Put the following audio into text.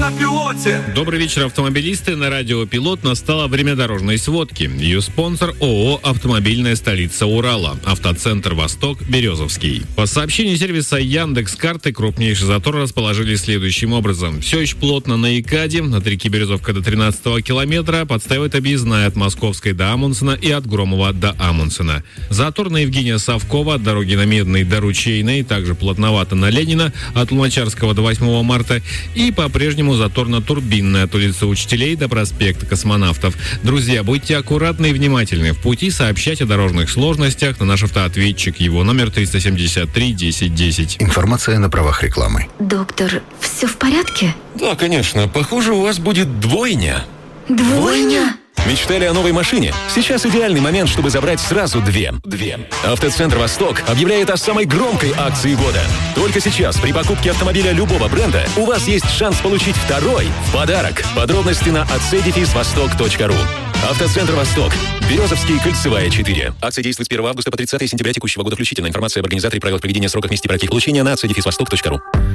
на пилоте. Добрый вечер, автомобилисты. На радио «Пилот» настало время дорожной сводки. Ее спонсор ООО «Автомобильная столица Урала». Автоцентр «Восток», Березовский. По сообщению сервиса Яндекс.Карты, крупнейший затор расположили следующим образом. Все еще плотно на ИКАДе, от реки Березовка до 13-го километра, подстаивает объездная от Московской до Амундсена и от Громова до Амундсена. Затор на Евгения Савкова от дороги на Медной до Ручейной, также плотновато на Ленина от Луначарского до 8 марта и по-прежнему затор на Турбинной от улицы Учителей до проспекта Космонавтов. Друзья, будьте аккуратны и внимательны. В пути сообщайте о дорожных сложностях на наш автоответчик. Его номер 373 10 10. Информация на правах рекламы. Доктор, все в порядке? Да, конечно. Похоже, у вас будет двойня. Двойня? Мечтали о новой машине? Сейчас идеальный момент, чтобы забрать сразу две. Автоцентр «Восток» объявляет о самой громкой акции года. Только сейчас при покупке автомобиля любого бренда у вас есть шанс получить второй в подарок. Подробности на acedefisvostok.ru. Автоцентр «Восток». Березовский, Кольцевая, 4. Акция действует с 1 августа по 30 сентября текущего года включительно. Информация об организаторе, правилах проведения, сроках, месте и порядке получения на acedefisvostok.ru.